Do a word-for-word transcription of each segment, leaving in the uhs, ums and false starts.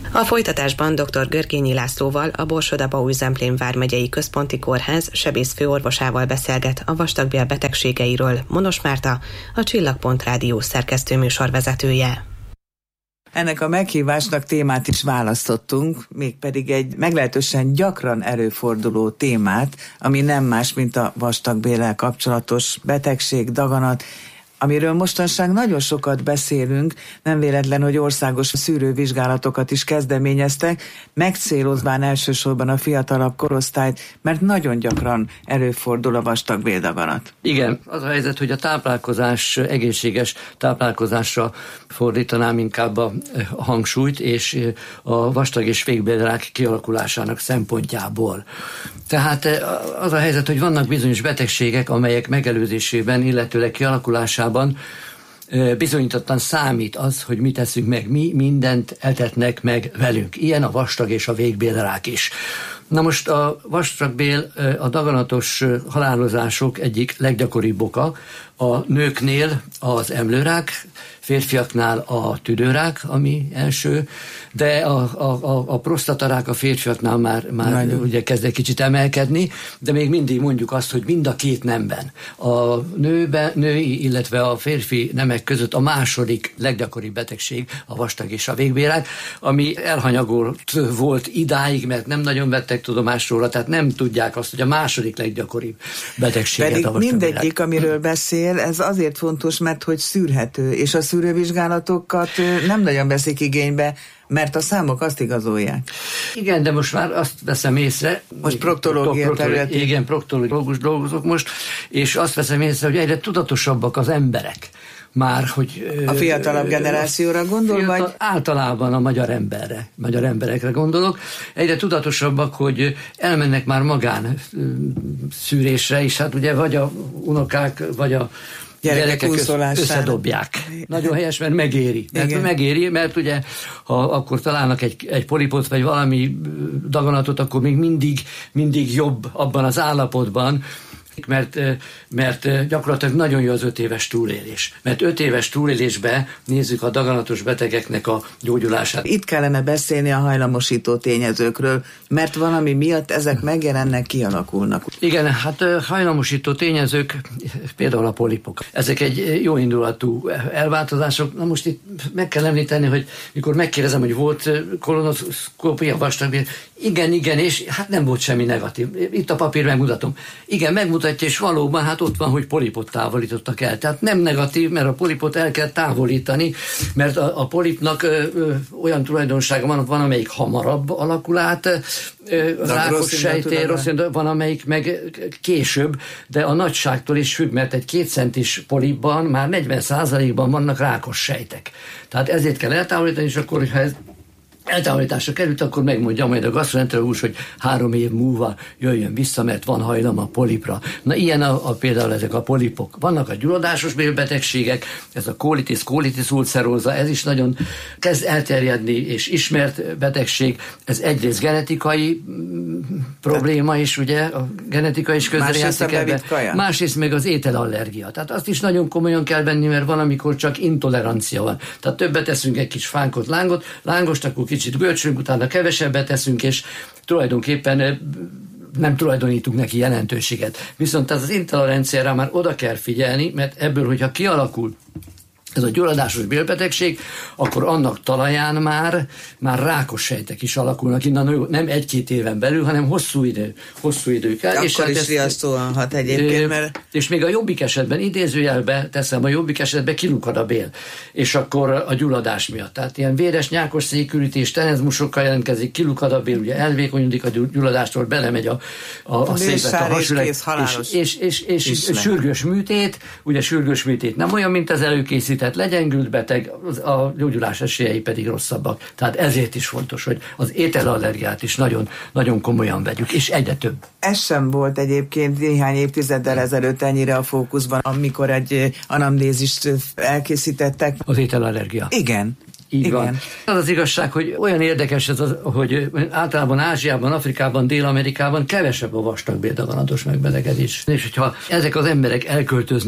A folytatásban dr. Görgényi Lászlóval, a Borsod-Abaúj-Zemplén vármegyei központi kórház sebészfőorvosával beszélget a vastagbél betegségeiről Monos Márta, a Csillagpont Rádió szerkesztőműsor vezetője. Ennek a meghívásnak témát is választottunk, mégpedig egy meglehetősen gyakran előforduló témát, ami nem más, mint a vastagbéllel kapcsolatos betegség, daganat, amiről mostanság nagyon sokat beszélünk, nem véletlen, hogy országos szűrővizsgálatokat is kezdeményeztek, megcélozván elsősorban a fiatalabb korosztályt, mert nagyon gyakran előfordul a vastagbéldaganat. Igen, az a helyzet, hogy a táplálkozás, egészséges táplálkozásra fordítanám inkább a hangsúlyt, és a vastag- és fékbélrák kialakulásának szempontjából. Tehát az a helyzet, hogy vannak bizonyos betegségek, amelyek megelőzésében, illetőleg kialakulásában bizonyítottan számít az, hogy mit teszünk meg. Mi mindent etetnek meg velünk. Ilyen a vastag és a végbélrák is. Na most a vastagbél, a daganatos halálozások egyik leggyakoribb oka. A nőknél az emlőrák, férfiaknál a tüdőrák, ami első, de a, a, a prostatarák a férfiaknál már, már ugye kezd egy kicsit emelkedni, de még mindig mondjuk azt, hogy mind a két nemben. A nőbe, női, illetve a férfi nemek között a második leggyakoribb betegség a vastag és a végbélrák, ami elhanyagolt volt idáig, mert nem nagyon vettek tudomást róla, tehát nem tudják azt, hogy a második leggyakoribb betegséget pedig a vastagbélrák. Mindegyik, amiről beszél, ez azért fontos, mert hogy szűrhető, és a szűrővizsgálatokat nem nagyon veszik igénybe, mert a számok azt igazolják. Igen, de most már azt veszem észre, most proktológia területén. Igen, proktológus dolgozok most, és azt veszem észre, hogy egyre tudatosabbak az emberek. Már, hogy... A fiatalabb ö, generációra gondol, fiatal, vagy? Általában a magyar emberre, magyar emberekre gondolok. Egyre tudatosabbak, hogy elmennek már magán szűrésre, és hát ugye vagy a unokák, vagy a gyerekek, gyerekek összedobják. Nagyon helyes, mert megéri. Mert megéri, mert ugye, ha akkor találnak egy, egy polipot, vagy valami daganatot, akkor még mindig, mindig jobb abban az állapotban, mert, mert gyakorlatilag nagyon jó az öt éves túlélés. Mert öt éves túlélésben nézzük a daganatos betegeknek a gyógyulását. Itt kellene beszélni a hajlamosító tényezőkről, mert valami miatt ezek megjelennek, kialakulnak. Igen, hát hajlamosító tényezők, például a polipok. Ezek egy jó indulatú elváltozások. Na most itt meg kell említeni, hogy mikor megkérdezem, hogy volt kolonoszkópia vastagbél, igen, igen, és hát nem volt semmi negatív. Itt a papír, megmutatom. Igen, megmutatja, és valóban hát ott van, hogy polipot távolítottak el. Tehát nem negatív, mert a polipot el kell távolítani, mert a, a polipnak ö, ö, olyan tulajdonsága van, van, amelyik hamarabb alakul át, ö, rákos sejté, rossz, van, amelyik meg később, de a nagyságtól is függ, mert egy két centis polipban már negyven százalékban vannak rákos sejtek. Tehát ezért kell eltávolítani, és akkor, hogyha ez eltávolításra került, akkor megmondja majd a gasztroenterológus, hogy három év múlva jöjjön vissza, mert van hajlam a polipra. Na ilyen a, a például ezek a polipok. Vannak a gyulladásos bélbetegségek, ez a colitis, colitis ulceróza, ez is nagyon kezd elterjedni, és ismert betegség. Ez egyrészt genetikai mm, probléma is, ugye, a genetika is közrejátszik ebbe. Másrészt meg az ételallergia. Tehát azt is nagyon komolyan kell venni, mert van, amikor csak intolerancia van. Tehát többet teszünk egy kis fánkot, lángot, lángost, akkor kicsit bölcsünk, utána kevesebbet teszünk, és tulajdonképpen nem tulajdonítunk neki jelentőséget. Viszont az intoleranciára már oda kell figyelni, mert ebből, hogyha kialakul ez a gyulladásos bélbetegség, akkor annak talaján már, már rákos sejtek is alakulnak innen, nem egy-két éven belül, hanem hosszú idő, hosszú idő kell. Akkor és hát is riasztóan hat egyébként, mert... És még a jobbik esetben, idézőjelbe teszem, a jobbik esetben kilukad a bél, és akkor a gyulladás miatt. Tehát ilyen véres, nyákos székürítés, tenezmusokkal jelentkezik, kilukad a bél, ugye elvékonyodik a gyulladástól, belemegy a, a, a, a szépet, a hasüleg, és, és, és, és, és sürgős műtét, ugye sürgős műtét nem olyan, mint az előkészített, legyengült beteg, a gyógyulás esélyei pedig rosszabbak. Tehát ezért is fontos, hogy az ételallergiát is nagyon, nagyon komolyan vegyük, és egyre több. Ez sem volt egyébként néhány évtizeddel ezelőtt ennyire a fókuszban, amikor egy anamnézist elkészítettek. Az ételallergia. Igen. Így Igen. van. Az az igazság, hogy olyan érdekes ez, az, hogy általában Ázsiában, Afrikában, Dél-Amerikában kevesebb a vastagbél daganatos megbetegedés. És hogyha ezek az emberek elköltöznek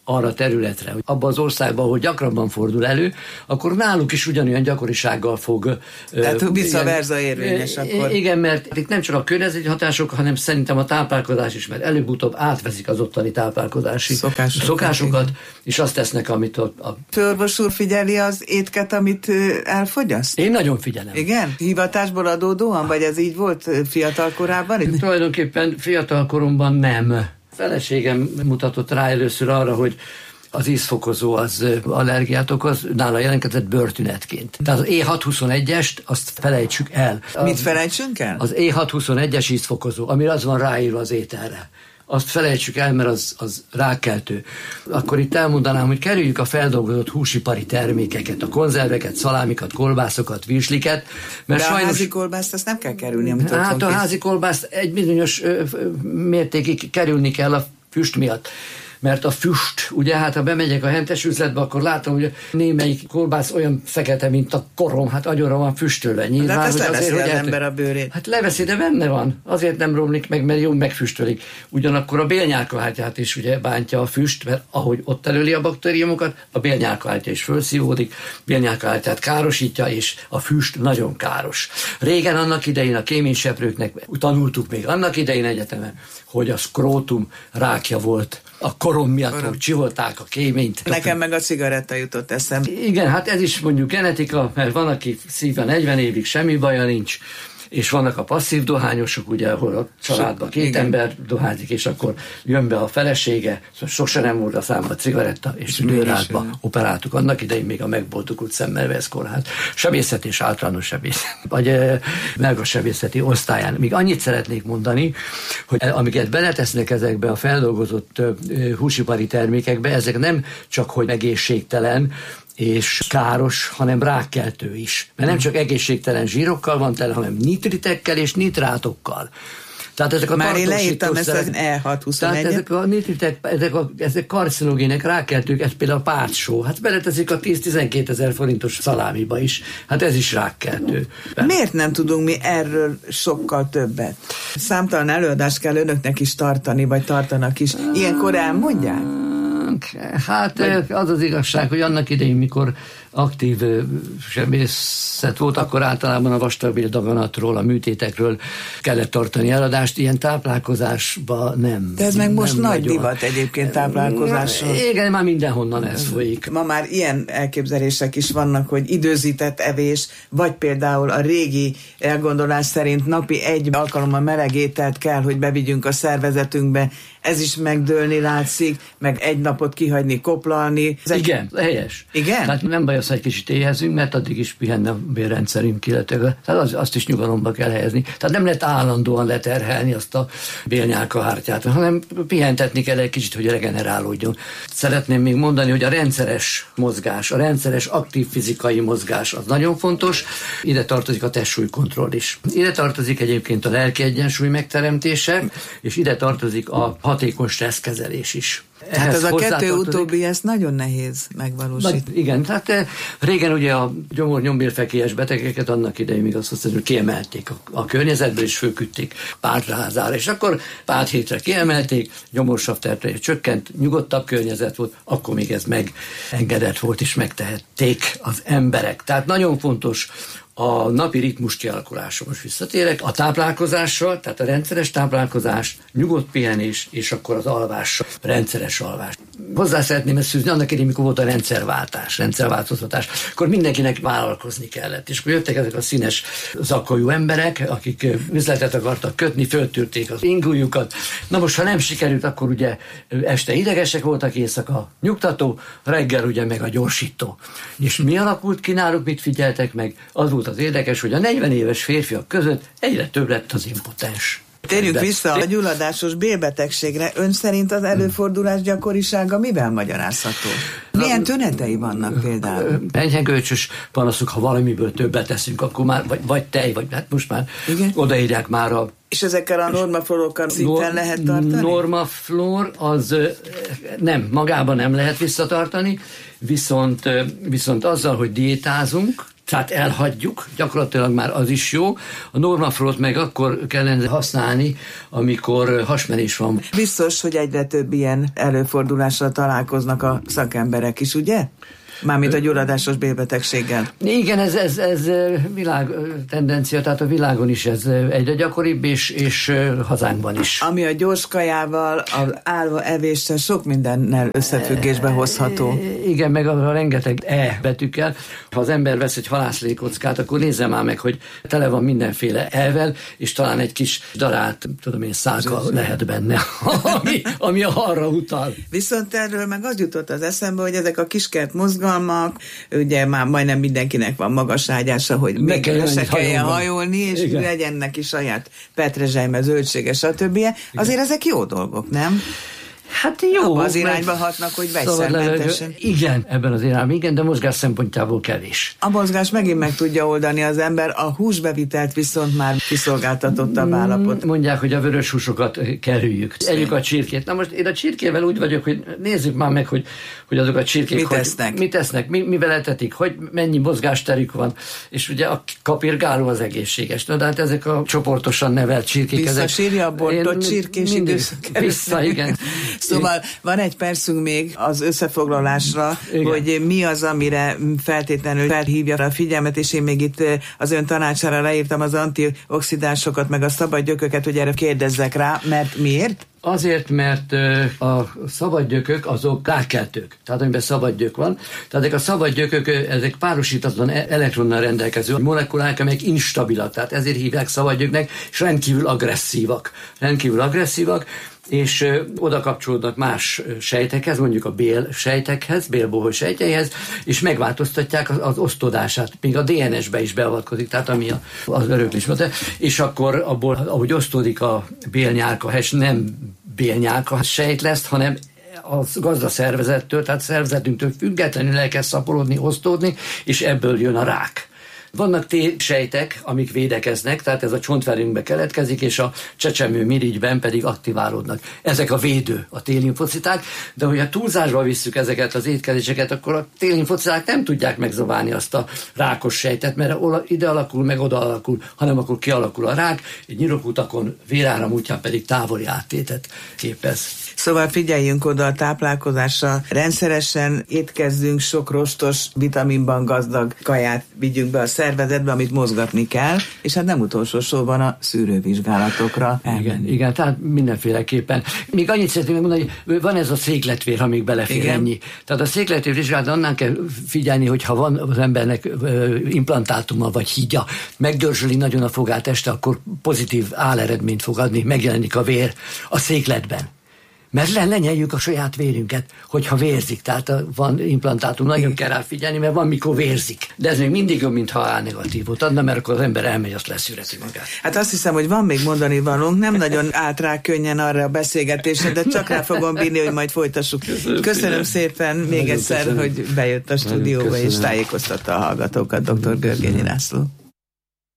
arra területre, hogy abban az országban, ahol gyakrabban fordul elő, akkor náluk is ugyanolyan gyakorisággal fog... Tehát vissza versa érvényes akkor. Igen, mert itt nem csak a környezeti hatások, hanem szerintem a táplálkozás is, mert előbb-utóbb átveszik az ottani táplálkozási szokásokat, szokásokat és azt tesznek, amit a... a... Főorvos úr figyeli az étket, amit elfogyaszt? Én nagyon figyelem. Igen? Hivatásból adódóan, vagy ez így volt fiatal korában? Tulajdonképpen fiatal koromban nem. Feleségem mutatott rá először arra, hogy az ízfokozó az allergiát okoz, nála jelentkezett bőrtünetként. Tehát az é hatszázhuszonegyest azt felejtsük el. Mit felejtsünk el? Az é hatszázhuszonegyes ízfokozó, amire az van ráírva az ételre. Azt felejtsük el, mert az, az rákkeltő. Akkor itt elmondanám, hogy kerüljük a feldolgozott húsipari termékeket, a konzerveket, szalámikat, kolbászokat, virsliket. Mert De sajnos... a házi kolbászt azt nem kell kerülni, amit Hát a házi kolbászt egy bizonyos ö, mértékig kerülni kell a füst miatt. Mert a füst, ugye, hát ha bemegyek a hentes üzletbe, akkor látom, hogy némelyik kolbász olyan fekete, mint a korom, hát agyonra van füstölve. Nyilván, de hát ezt leveszi azért, az hogy ember a bőrét. Hát leveszi, de benne van. Azért nem romlik meg, mert jó megfüstölik. Ugyanakkor a bélnyálkahártyát is ugye bántja a füst, mert ahogy ott előli a baktériumokat, a bélnyálkahártya is felszívódik, bélnyálkahártyát károsítja, és a füst nagyon káros. Régen annak idején a kéményseprőknek tanultuk még annak idején egyetemen, hogy a skrótum rákja volt. A korom miatt, korom. Hogy csiholták a kéményt. Nekem meg a cigaretta jutott eszembe. Igen, hát ez is mondjuk genetika, mert van, aki szíve negyven évig semmi baja nincs, és vannak a passzív dohányosok, ugye, ahol a családban két igen. ember dohányzik, és akkor jön be a felesége, szóval sose nem volt a számba a cigaretta, és tüdőrátba operáltuk. Annak idején még a megboldokult Szemmelweis kórház. Sebészet és általános sebészet, vagy e, melgassebészeti osztályán. Még annyit szeretnék mondani, hogy amiket beletesznek ezekbe a feldolgozott e, húsipari termékekbe, ezek nem csak, hogy egészségtelen, és káros, hanem rákkeltő is. Mert nem csak egészségtelen zsírokkal van tele, hanem nitritekkel és nitrátokkal. Tehát ezek a Már én leírtam ezt az é hatszázhuszonegyet. Tehát ezek a nitritek, ezek, a, ezek karcinogének, rákkeltők, ez például a pártsó. Hát beleteszik a tíz-tizenkétezer forintos szalámiba is. Hát ez is rákkeltő. Miért nem tudunk mi erről sokkal többet? Számtalan előadást kell önöknek is tartani, vagy tartanak is. Ilyenkor elmondják? Hát az az igazság, hogy annak idején, mikor aktív sebészet volt, akkor általában a vastagbél daganatról, a műtétekről kellett tartani eladást, ilyen táplálkozásba nem. De ez meg most nagy nagyon. Divat egyébként táplálkozásról. Igen, már mindenhonnan ez folyik. Ma már ilyen elképzelések is vannak, hogy időzített evés, vagy például a régi elgondolás szerint napi egy alkalommal meleg ételt kell, hogy bevigyünk a szervezetünkbe. Ez is megdőlni látszik, meg egy napot kihagyni, koplalni. Ez igen, egy... helyes. Igen? Tehát nem baj az, hogy egy kicsit éhezünk, mert addig is pihenne a bélrendszerünk, illetve tehát az, azt is nyugalomba kell helyezni. Tehát nem lehet állandóan leterhelni azt a bélnyálkahártyát, hanem pihentetni kell egy kicsit, hogy regenerálódjon. Szeretném még mondani, hogy a rendszeres mozgás, a rendszeres aktív fizikai mozgás az nagyon fontos. Ide tartozik a testsúlykontroll is. Ide tartozik egyébként a lelki egyensúly megteremtése, és ide tartozik a hatékony stresszkezelés is. Hát ez a kettő utóbbi, ez nagyon nehéz megvalósítani. Na, igen, tehát régen ugye a gyomor-nyombélfekélyes betegeket annak idején még azt hiszem, hogy kiemelték a, a környezetből, és fölküldték pártházára, és akkor pár hétre kiemelték, gyomorsav-tertelés csökkent, nyugodtabb környezet volt, akkor még ez megengedett volt, és megtehették az emberek. Tehát nagyon fontos a napi ritmus kialakulása. Most visszatérek a táplálkozással, tehát a rendszeres táplálkozás, nyugodt pihenés, és akkor az alvás, rendszeres alvás. Hozzá szeretném ezt fűzni, annak idején, mikor volt a rendszerváltás, rendszerváltoztatás, akkor mindenkinek vállalkozni kellett. És akkor jöttek ezek a színes zakkolyú emberek, akik üzletet akartak kötni, föltűrték az ingújukat. Na most, ha nem sikerült, akkor ugye este idegesek voltak, éjszaka nyugtató, reggel ugye meg a gyorsító. És mi alakult ki náluk, mit figyeltek meg? Az volt az érdekes, hogy a negyven éves férfiak között egyre több lett az impotens. Térjünk de, vissza a gyulladásos bélbetegségre. Ön szerint az előfordulás gyakorisága mivel magyarázható? Milyen tünetei vannak például? Enyhegölcsös panaszok, ha valamiből többet teszünk, akkor már, vagy, vagy tej, vagy hát most már igen? Odaírják már a... És ezekkel a normaflorokkal szinten lehet tartani? Normaflor az nem, magában nem lehet visszatartani, viszont, viszont azzal, hogy diétázunk, tehát elhagyjuk, gyakorlatilag már az is jó. A Normaflót meg akkor kellene használni, amikor hasmenés van. Biztos, hogy egyre több ilyen előfordulással találkoznak a szakemberek is, ugye? Mármint a gyulladásos bélbetegséggel. Igen, ez, ez, ez világ tendencia, tehát a világon is ez egyre gyakoribb, és, és hazánkban is. Ami a gyors kajával, az állva evéssel sok mindennel összefüggésbe hozható. Igen, meg a rengeteg E betűkkel. Ha az ember vesz egy halászlékockát, akkor nézze már meg, hogy tele van mindenféle E-vel, és talán egy kis darált, tudom én, szálka lehet benne, ami, ami a halra utal. Viszont erről meg az jutott az eszembe, hogy ezek a kiskert mozgalmak, ugye már majdnem mindenkinek van magas ágyása, hogy még se kelljen hajolni, és igen, legyen neki saját petrezselyme, zöldsége, stb. Azért ezek jó dolgok, nem? Hát jó. Abba az irányba hatnak, hogy vegyszermentesen. Igen, ebben az irányban igen, de mozgás szempontjából kevés. A mozgás megint meg tudja oldani az ember, a húsbevitelt viszont már kiszolgáltatottabb állapot. Mondják, hogy a vörös húsokat kerüljük. Együk a csirkét. Na most én a csirkével úgy vagyok, hogy nézzük már meg, hogy, hogy azok a csirkék mit hogy, tesznek, mit tesznek, mi, mivel etetik, hogy mennyi mozgásterük van, és ugye a kapirgáló az egészséges. Na, de hát ezek a csoportosan nevelt csirkék. Visszasírja a bontott csirkés időszak. Vissza, igen. Szóval van egy percünk még az összefoglalásra, igen, hogy mi az, amire feltétlenül felhívja a figyelmet, és én még itt az ön tanácsára leírtam az antioxidánsokat, meg a szabad gyököket, hogy erre kérdezzek rá, mert miért? Azért, mert a szabad gyökök azok rákkeltők, tehát amiben szabad gyök van. Tehát ezek a szabad gyökök, ezek párosítatlan elektronnal rendelkező molekulák, amelyek instabilak, tehát ezért hívják szabad gyöknek, és rendkívül agresszívak. Rendkívül agresszívak, és ö, oda kapcsolódnak más sejtekhez, mondjuk a bél sejtekhez, bélbohó sejtjeihez, és megváltoztatják az, az osztódását, még a dé en es-be is beavatkozik, tehát ami a, az öröklésmód. És akkor abból, ahogy osztódik a bélnyálkahes, nem bélnyálka sejt lesz, hanem az gazdaszervezettől, tehát szervezetünktől függetlenül elkezd szaporodni, osztódni, és ebből jön a rák. Vannak T-sejtek, amik védekeznek, tehát ez a csontverünkbe keletkezik, és a csecsemő mirigyben pedig aktiválódnak. Ezek a védő, a T-limfociták, de hogyha túlzásba visszük ezeket az étkezéseket, akkor a T-limfociták nem tudják megzaválni azt a rákos sejtet, mert ide alakul, meg oda alakul, hanem akkor kialakul a rák, egy nyirokutakon, véráram útján pedig távoli áttétet képez. Szóval figyeljünk oda a táplálkozásra, rendszeresen étkezzünk, sok rostos, vitaminban gazdag kaját vigyünk be a szervezetbe, amit mozgatni kell, és hát nem utolsó sorban a szűrővizsgálatokra. Igen, igen, tehát mindenféleképpen. Még annyit szeretném mondani, hogy van ez a székletvér, amíg belefér, igen, ennyi. Tehát a székletvér vizsgálat annál kell figyelni, hogyha van az embernek implantátuma vagy hígya, megdörzsöli nagyon a fogálteste, akkor pozitív áleredményt fog adni, megjelenik a vér a székletben. Mert le, lenyeljük a saját vérünket, hogyha vérzik. Tehát van implantátum, nagyon kell rá figyelni, mert van, mikor vérzik. De ez még mindig jobb, mintha á negatívot adna, mert akkor az ember elmegy, azt leszűreti magát. Hát azt hiszem, hogy van még mondani valónk, nem nagyon állt rá könnyen arra a beszélgetésre, de csak rá fogom bírni, hogy majd folytassuk. Köszönöm, köszönöm szépen még nagyon egyszer, köszönöm, hogy bejött a stúdióba és tájékoztatta a hallgatókat, dr. Görgényi László.